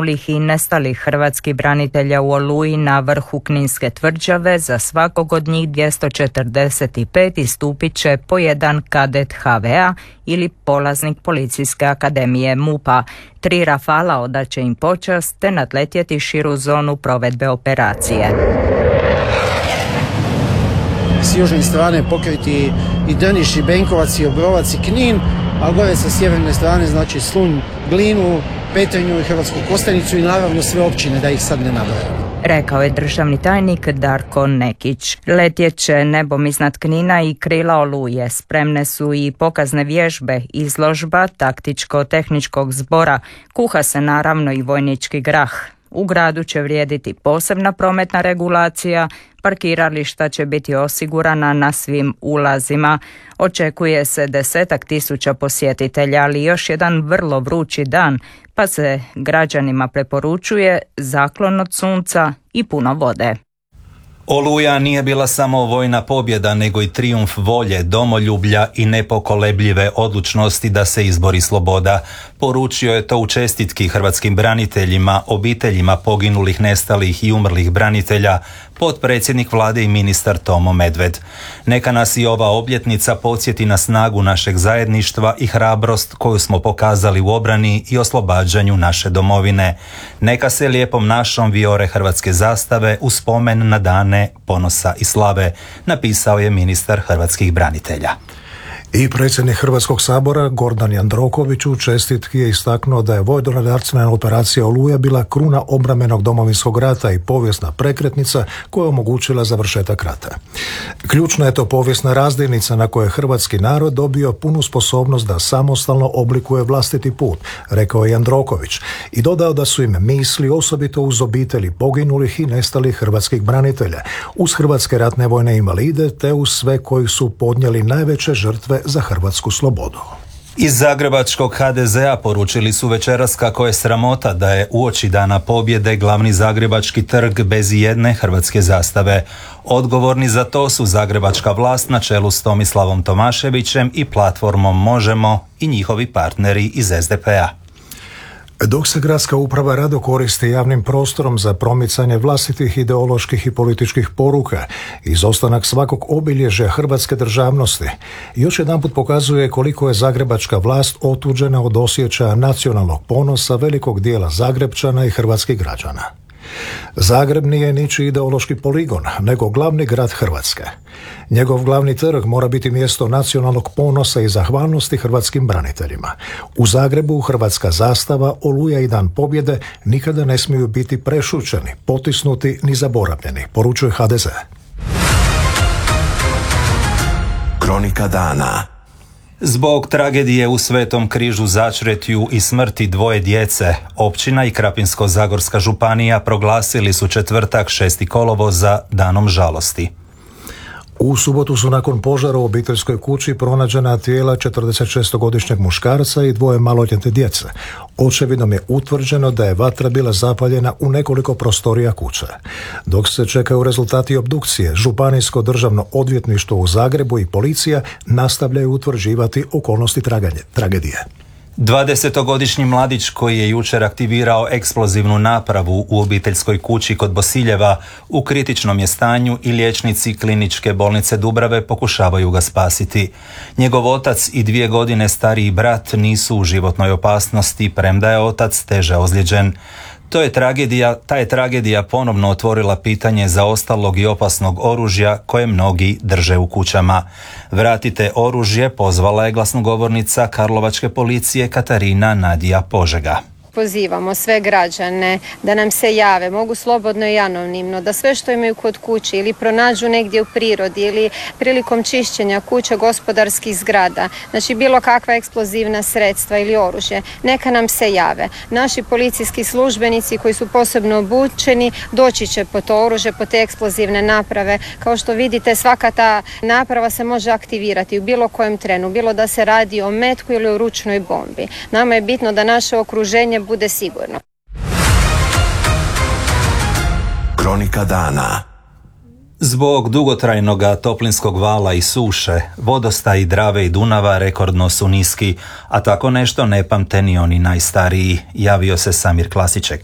poginulih i nestalih hrvatskih branitelja u Oluji na vrhu Kninske tvrđave. Za svakog od njih 245 istupit će po jedan kadet HV-a ili polaznik Policijske akademije MUP-a. 3 Rafala odaće im počast te nadletjeti širu zonu provedbe operacije. S južne strane pokriti i Drniš, i Benkovac, i Obrovac, i Knin, a gore sa sjeverne strane znači Slunj, Glinu, Petrinju i Hrvatsku Kostajnicu i naravno sve općine, da ih sad ne nabrajam. Rekao je državni tajnik Darko Nekić. Letjeće nebom iznad Knina i krila Oluje. Spremne su i pokazne vježbe, izložba taktičko-tehničkog zbora. Kuha se naravno i vojnički grah. U gradu će vrijediti posebna prometna regulacija, parkirališta će biti osigurana na svim ulazima. Očekuje se 10.000 posjetitelja, ali još jedan vrlo vrući dan, pa se građanima preporučuje zaklon od sunca i puno vode. Oluja nije bila samo vojna pobjeda, nego i trijumf volje, domoljublja i nepokolebljive odlučnosti da se izbori sloboda. Poručio je to u čestitki hrvatskim braniteljima, obiteljima poginulih, nestalih i umrlih branitelja, potpredsjednik vlade i ministar Tomo Medved. Neka nas i ova obljetnica podsjeti na snagu našeg zajedništva i hrabrost koju smo pokazali u obrani i oslobađanju naše domovine. Neka se lijepom našom vijore hrvatske zastave u spomen na dane ponosa i slave, napisao je ministar hrvatskih branitelja. I predsjednik Hrvatskog sabora Gordan Jandroković u čestitki je istaknuo da je vojno-redarstvena operacija Oluja bila kruna obrambenog Domovinskog rata i povijesna prekretnica koja je omogućila završetak rata. Ključna je to povijesna razdjelnica na kojoj je hrvatski narod dobio punu sposobnost da samostalno oblikuje vlastiti put, rekao je Jandroković, i dodao da su im misli osobito uz obitelji poginulih i nestalih hrvatskih branitelja, uz hrvatske ratne vojne invalide te uz sve koji su podnijeli najveće žrtve za hrvatsku slobodu. Iz zagrebačkog HDZ-a poručili su večeras kako je sramota da je uoči dana pobjede glavni zagrebački trg bez ijedne hrvatske zastave. Odgovorni za to su zagrebačka vlast na čelu s Tomislavom Tomaševićem i platformom Možemo i njihovi partneri iz SDP-a. Dok se gradska uprava rado koristi javnim prostorom za promicanje vlastitih ideoloških i političkih poruka, izostanak svakog obilježja hrvatske državnosti još jedanput pokazuje koliko je zagrebačka vlast otuđena od osjećaja nacionalnog ponosa velikog dijela Zagrepčana i hrvatskih građana. Zagreb nije ničiji ideološki poligon, nego glavni grad Hrvatske. Njegov glavni trg mora biti mjesto nacionalnog ponosa i zahvalnosti hrvatskim braniteljima. U Zagrebu hrvatska zastava, Oluja i Dan pobjede nikada ne smiju biti prešućeni, potisnuti ni zaboravljeni, poručuje HDZ. Kronika dana. Zbog tragedije u Svetom Križu Začretju i smrti 2 djece, općina i Krapinsko-zagorska županija proglasili su četvrtak 6. kolovoza danom žalosti. U subotu su nakon požara u obiteljskoj kući pronađena tijela 46-godišnjeg muškarca i 2 maloljetne djece. Očevidom je utvrđeno da je vatra bila zapaljena u nekoliko prostorija kuće. Dok se čekaju rezultati obdukcije, Županijsko državno odvjetništvo u Zagrebu i policija nastavljaju utvrđivati okolnosti tragedije. 20-godišnji mladić koji je jučer aktivirao eksplozivnu napravu u obiteljskoj kući kod Bosiljeva u kritičnom je stanju i liječnici Kliničke bolnice Dubrave pokušavaju ga spasiti. Njegov otac i 2 godine stariji brat nisu u životnoj opasnosti, premda je otac teže ozlijeđen. Ta je tragedija ponovno otvorila pitanje zaostalog i opasnog oružja koje mnogi drže u kućama. Vratite oružje, pozvala je glasnogovornica Karlovačke policije Katarina Nadija Požega. Pozivamo sve građane da nam se jave, mogu slobodno i anonimno, da sve što imaju kod kuće ili pronađu negdje u prirodi ili prilikom čišćenja kuća, gospodarskih zgrada, znači bilo kakva eksplozivna sredstva ili oružje, neka nam se jave. Naši policijski službenici koji su posebno obučeni doći će po to oružje, po te eksplozivne naprave. Kao što vidite, svaka ta naprava se može aktivirati u bilo kojem trenu, bilo da se radi o metku ili o ručnoj bombi. Nama je bitno da naše okruženje bude sigurno. Kronika dana. Zbog dugotrajnog toplinskog vala i suše, vodostaji Drave i Dunava rekordno su niski, a tako nešto ne pamte ni oni najstariji, javio se Samir Klasiček.